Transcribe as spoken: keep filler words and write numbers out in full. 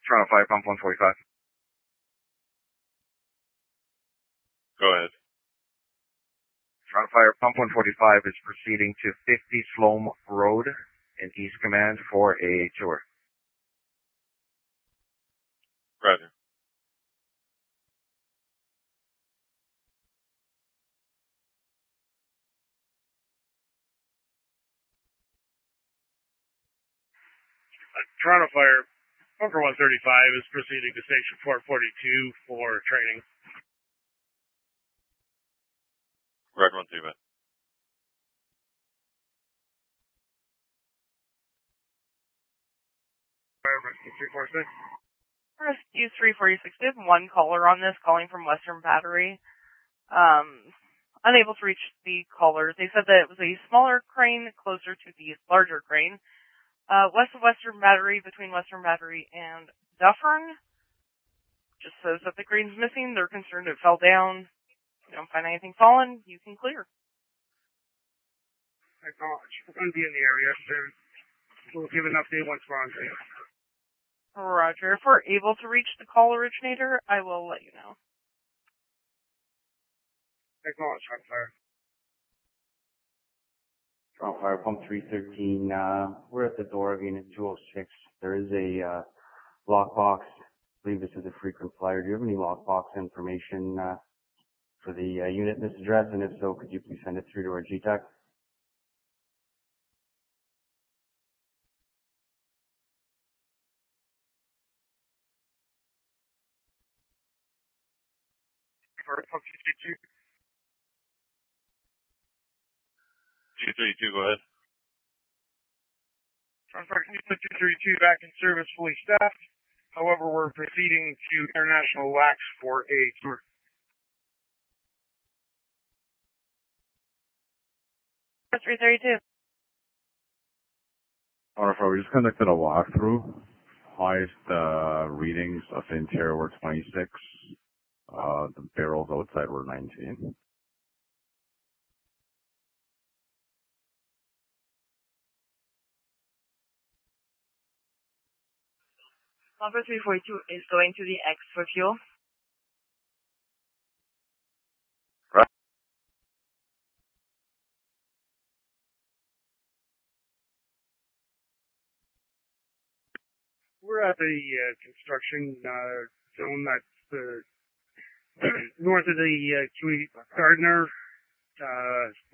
Toronto Fire Pump one forty-five. Go ahead. Toronto Fire Pump one forty-five is proceeding to fifty Sloan Road in East Command for a tour. Roger. Toronto Fire, Bunker one thirty-five is proceeding to Station four forty-two for training. Red one three five. Rescue three forty-six. Rescue three forty-six. We have one caller on this calling from Western Battery. Um, unable to reach the caller. They said that it was a smaller crane closer to the larger crane. Uh, west of Western Battery, between Western Battery and Dufferin. Just says that the crane's missing. They're concerned it fell down. If you don't find anything fallen, you can clear. Acknowledge. We're going to be in the area. We'll give an update once we're on site. Roger. If we're able to reach the call originator, I will let you know. Acknowledge, Toronto Fire. Toronto Fire Pump three thirteen, uh, we're at the door of Unit two oh six. There is a uh, lockbox. I believe this is a frequent flyer. Do you have any lockbox information uh, for the uh, unit in this address? And if so, could you please send it through to our G TAC? For Pump two thirty-two. two thirty-two, go ahead. Toronto Fire, two thirty-two back in service, fully staffed. However, we're proceeding to International Wax for a tour. three thirty-two. Toronto Fire, we just conducted a walkthrough. Highest uh, readings of the interior were twenty-six. Uh, the barrels outside were nineteen. Number three forty-two is going to the X for fuel. Right. We're at the uh, construction uh, zone that's uh, north of the uh, Gardner. Uh,